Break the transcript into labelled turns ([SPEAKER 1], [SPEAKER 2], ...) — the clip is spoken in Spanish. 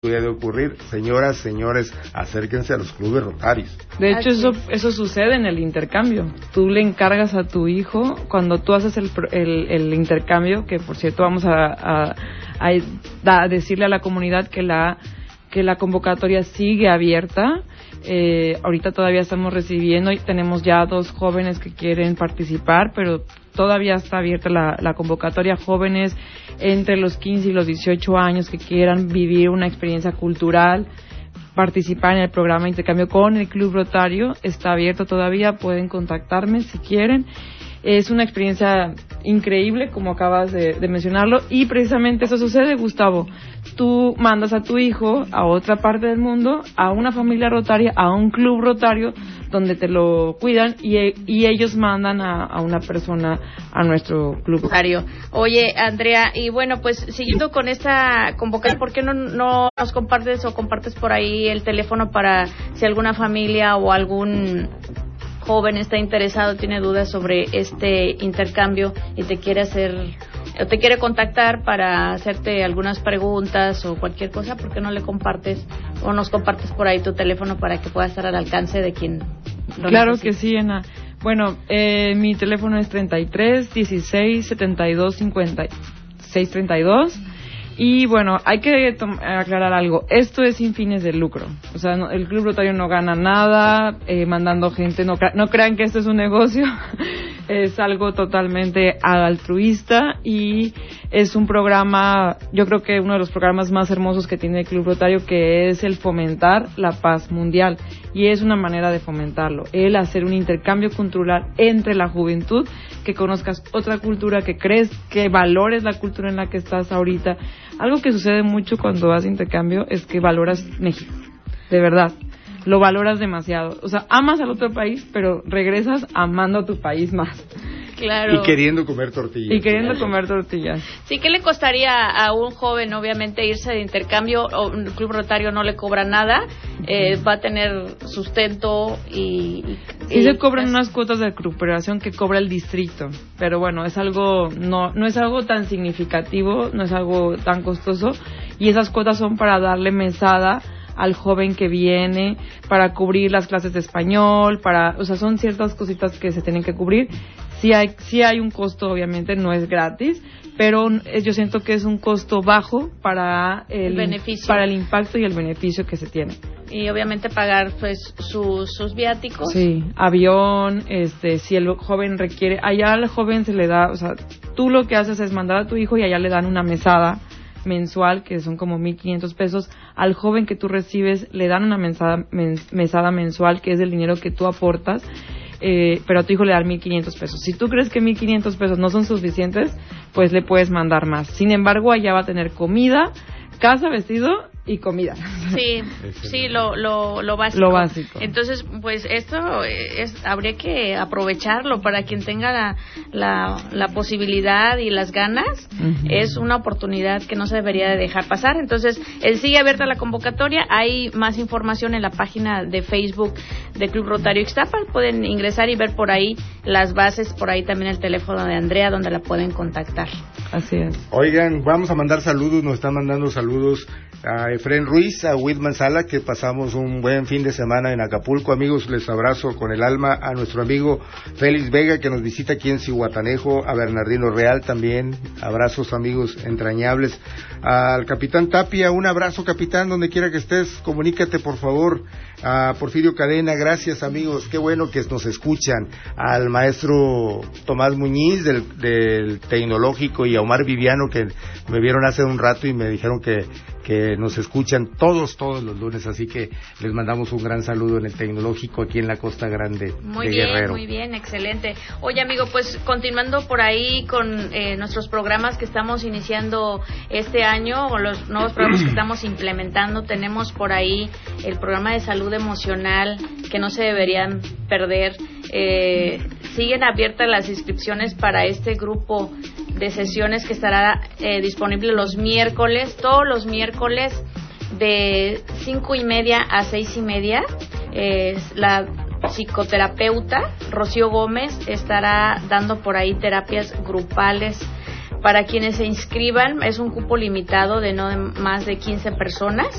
[SPEAKER 1] puede ocurrir. Señoras, señores, acérquense a los clubes rotarios.
[SPEAKER 2] De hecho, eso sucede en el intercambio. Tú le encargas a tu hijo, cuando tú haces el intercambio, que por cierto vamos a decirle a la comunidad que la convocatoria sigue abierta. Ahorita todavía estamos recibiendo y tenemos ya 2 jóvenes que quieren participar, pero todavía está abierta la convocatoria. Jóvenes entre los 15 y los 18 años que quieran vivir una experiencia cultural, participar en el programa de intercambio con el Club Rotario, está abierto todavía, pueden contactarme si quieren. Es una experiencia increíble, como acabas de mencionarlo, y precisamente eso sucede, Gustavo. Tú mandas a tu hijo a otra parte del mundo, a una familia rotaria, a un club rotario, donde te lo cuidan, y ellos mandan a una persona a nuestro club rotario.
[SPEAKER 3] Oye, Andrea, y bueno, pues siguiendo con esta convocatoria, ¿por qué no nos compartes por ahí el teléfono para si alguna familia o algún joven está interesado, tiene dudas sobre este intercambio y te quiere contactar para hacerte algunas preguntas o cualquier cosa? ¿Por qué no le compartes o nos compartes por ahí tu teléfono para que pueda estar al alcance de quien lo
[SPEAKER 2] Claro
[SPEAKER 3] necesite?
[SPEAKER 2] Que sí, Ana. Bueno, mi teléfono es 33 16 72 56 32. Y bueno, hay que aclarar algo. Esto es sin fines de lucro. O sea, el Club Rotario no gana nada mandando gente. No crean que esto es un negocio. Es algo totalmente altruista y es un programa, yo creo que uno de los programas más hermosos que tiene el Club Rotario, que es el fomentar la paz mundial. Y es una manera de fomentarlo. El hacer un intercambio cultural entre la juventud, que conozcas otra cultura, que valores la cultura en la que estás ahorita. Algo que sucede mucho cuando vas a intercambio es que valoras México, de verdad, lo valoras demasiado. O sea, amas al otro país, pero regresas amando a tu país más.
[SPEAKER 3] Claro.
[SPEAKER 1] Y queriendo comer tortillas.
[SPEAKER 3] Sí, ¿qué le costaría a un joven, obviamente, irse de intercambio? O el Club Rotario no le cobra nada, va a tener sustento y
[SPEAKER 2] se cobran unas cuotas de recuperación que cobra el distrito, pero bueno, es algo no es algo tan significativo, no es algo tan costoso, y esas cuotas son para darle mesada al joven que viene, para cubrir las clases de español, o sea, son ciertas cositas que se tienen que cubrir. Sí hay un costo, obviamente, no es gratis, pero yo siento que es un costo bajo para el beneficio, para el impacto y el beneficio que se tiene.
[SPEAKER 3] Y obviamente pagar pues sus viáticos.
[SPEAKER 2] Sí, avión, si el joven requiere, allá al joven se le da, o sea, tú lo que haces es mandar a tu hijo y allá le dan una mesada mensual, que son como 1,500 pesos. Al joven que tú recibes le dan una mesada mensual, que es el dinero que tú aportas, pero a tu hijo le dan 1,500 pesos. Si tú crees que 1,500 pesos no son suficientes, pues le puedes mandar más. Sin embargo, allá va a tener comida, casa, vestido y comida.
[SPEAKER 3] Sí, lo básico.
[SPEAKER 2] Lo básico.
[SPEAKER 3] Entonces, pues esto habría que aprovecharlo para quien tenga la posibilidad y las ganas. Uh-huh. Es una oportunidad que no se debería de dejar pasar. Entonces, sigue abierta la convocatoria. Hay más información en la página de Facebook de Club Rotario Ixtapa. Pueden ingresar y ver por ahí las bases, por ahí también el teléfono de Andrea donde la pueden contactar.
[SPEAKER 2] Así es.
[SPEAKER 1] Oigan, vamos a mandar saludos, nos están mandando saludos a Efren Ruiz, a Whitman Sala, que pasamos un buen fin de semana en Acapulco. Amigos, les abrazo con el alma. A nuestro amigo Félix Vega, que nos visita aquí en Zihuatanejo, a Bernardino Real también, abrazos amigos entrañables. Al capitán Tapia, un abrazo capitán, donde quiera que estés, comunícate por favor. A Porfirio Cadena, gracias amigos, qué bueno que nos escuchan. Al maestro Tomás Muñiz del Tecnológico y a Omar Viviano, que me vieron hace un rato y me dijeron que nos escuchan todos los lunes, así que les mandamos un gran saludo en el Tecnológico aquí en la Costa Grande de Guerrero.
[SPEAKER 3] Muy bien, excelente. Oye, amigo, pues continuando por ahí con nuestros programas que estamos iniciando este año, o los nuevos programas que estamos implementando, tenemos por ahí el programa de salud emocional que no se deberían perder. Siguen abiertas las inscripciones para este grupo de sesiones que estará disponible todos los miércoles de 5:30 a 6:30. La psicoterapeuta Rocío Gómez estará dando por ahí terapias grupales para quienes se inscriban. Es un cupo limitado de no más de 15 personas.